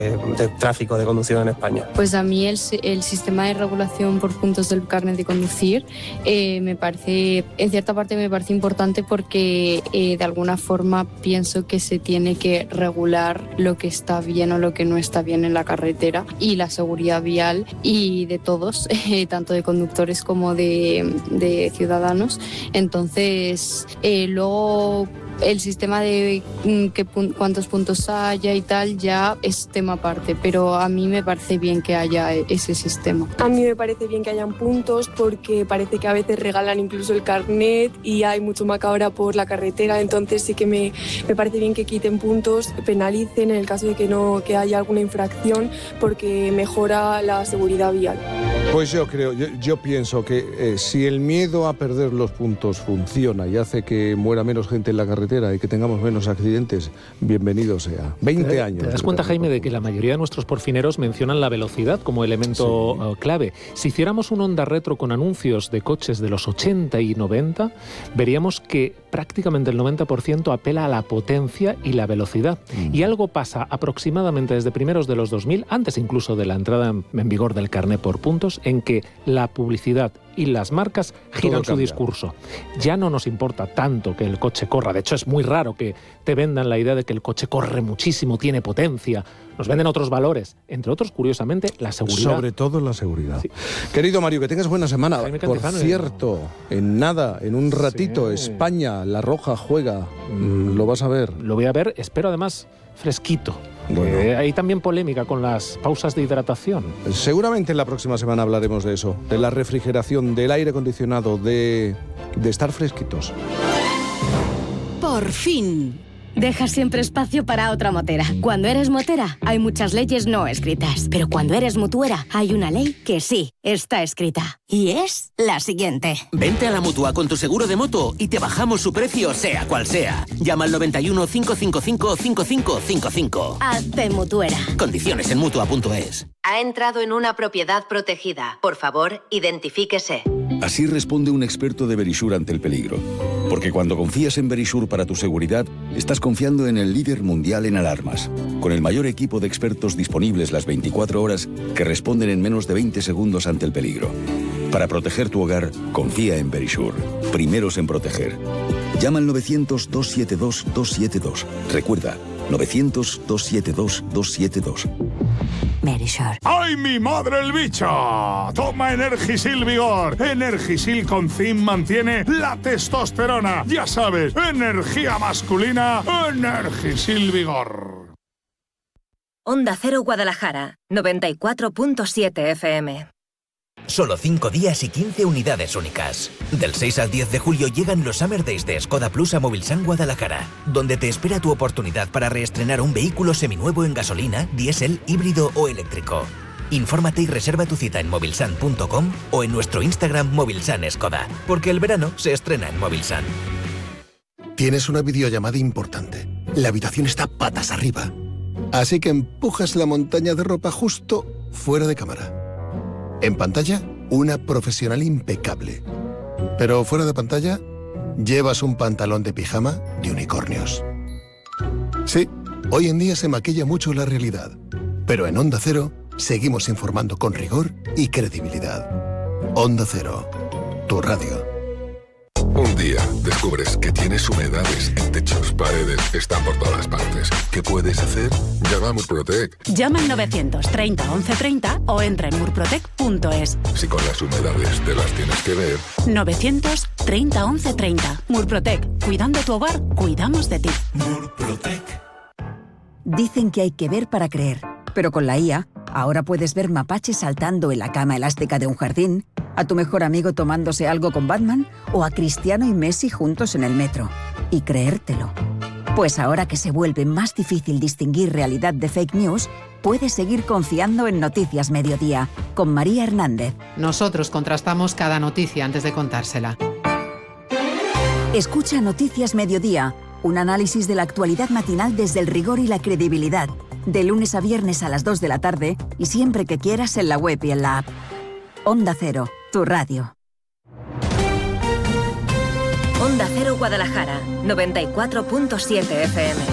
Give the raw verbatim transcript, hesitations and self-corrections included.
de tráfico de conducción en España. Pues a mí el, el sistema de regulación por puntos del carnet de conducir eh, me parece, en cierta parte me parece importante porque eh, de alguna forma pienso que se tiene que regular lo que está bien o lo que no está bien en la carretera y la seguridad vial y de todos, eh, tanto de conductores como de, de ciudadanos. Entonces, eh, luego el sistema de que, cuántos puntos haya y tal ya es tema aparte, pero a mí me parece bien que haya ese sistema. A mí me parece bien que hayan puntos porque parece que a veces regalan incluso el carnet y hay mucho macabra por la carretera, entonces sí que me, me parece bien que quiten puntos, penalicen en el caso de que, no, que haya alguna infracción porque mejora la seguridad vial. Pues yo creo, yo, yo pienso que eh, si el miedo a perder los puntos funciona y hace que muera menos gente en la carretera y que tengamos menos accidentes, bienvenido sea. veinte años. ¿Te das cuenta, Jaime, de que la mayoría de nuestros porfineros mencionan la velocidad como elemento sí. uh, clave? Si hiciéramos un Honda Retro con anuncios de coches de los ochenta y noventa, veríamos que prácticamente el noventa por ciento apela a la potencia y la velocidad. Mm. Y algo pasa aproximadamente desde primeros de los dos mil, antes incluso de la entrada en vigor del carné por puntos, en que la publicidad y las marcas giran su discurso. Ya no nos importa tanto que el coche corra. De hecho, es muy raro que te vendan la idea de que el coche corre muchísimo, tiene potencia. Nos venden otros valores, entre otros, curiosamente, la seguridad. Sobre todo la seguridad. Sí. Querido Mario, que tengas buena semana. Por cierto, en nada, en un ratito, sí. España, La Roja juega. Mm, ¿Lo vas a ver? Lo voy a ver. Espero, además, fresquito. Bueno. Eh, hay también polémica con las pausas de hidratación. Seguramente en la próxima semana hablaremos de eso, de la refrigeración, del aire acondicionado, de, de estar fresquitos. Por fin. Deja siempre espacio para otra motera. Cuando eres motera, hay muchas leyes no escritas. Pero cuando eres mutuera, hay una ley que sí está escrita. Y es la siguiente. Vente a la Mutua con tu seguro de moto y te bajamos su precio, sea cual sea. Llama al noventa y uno, cinco cinco cinco, cinco cinco cinco cinco. Hazte mutuera. Condiciones en mutua punto es. Ha entrado en una propiedad protegida. Por favor, identifíquese. Así responde un experto de Verisure ante el peligro. Porque cuando confías en Verisure para tu seguridad, estás confiando en el líder mundial en alarmas, con el mayor equipo de expertos disponibles las veinticuatro horas que responden en menos de veinte segundos ante el peligro. Para proteger tu hogar, confía en Verisure. Primeros en proteger. Llama al novecientos, dos siete dos, dos siete dos. Recuerda, novecientos, dos siete dos, dos siete dos. Verisure. ¡Ay, mi madre el bicho! Toma Energisil Vigor. Energisil con zinc mantiene la testosterona. Ya sabes, energía masculina, Energisil Vigor. Onda Cero Guadalajara, noventa y cuatro punto siete F M. Solo cinco días y quince unidades únicas. Del seis al diez de julio llegan los Summer Days de Skoda Plus a Movilsan Guadalajara, donde te espera tu oportunidad para reestrenar un vehículo seminuevo en gasolina, diésel, híbrido o eléctrico. Infórmate y reserva tu cita en movilsan punto com o en nuestro Instagram Movilsan Skoda, porque el verano se estrena en Movilsan. Tienes una videollamada importante. La habitación está patas arriba. Así que empujas la montaña de ropa justo fuera de cámara. En pantalla, una profesional impecable. Pero fuera de pantalla, llevas un pantalón de pijama de unicornios. Sí, hoy en día se maquilla mucho la realidad. Pero en Onda Cero, seguimos informando con rigor y credibilidad. Onda Cero, tu radio. Un día descubres que tienes humedades en techos, paredes, están por todas partes. ¿Qué puedes hacer? Llama a Murprotec. Llama al novecientos treinta once treinta o entra en murprotec punto es. Si con las humedades te las tienes que ver. novecientos treinta once treinta. Murprotec. Cuidando tu hogar, cuidamos de ti. Murprotec. Dicen que hay que ver para creer. Pero con la I A, ahora puedes ver mapaches saltando en la cama elástica de un jardín, a tu mejor amigo tomándose algo con Batman o a Cristiano y Messi juntos en el metro. Y creértelo. Pues ahora que se vuelve más difícil distinguir realidad de fake news, puedes seguir confiando en Noticias Mediodía, con María Hernández. Nosotros contrastamos cada noticia antes de contársela. Escucha Noticias Mediodía, un análisis de la actualidad matinal desde el rigor y la credibilidad. De lunes a viernes a las dos de la tarde y siempre que quieras en la web y en la app. Onda Cero, tu radio. Onda Cero Guadalajara, noventa y cuatro punto siete F M.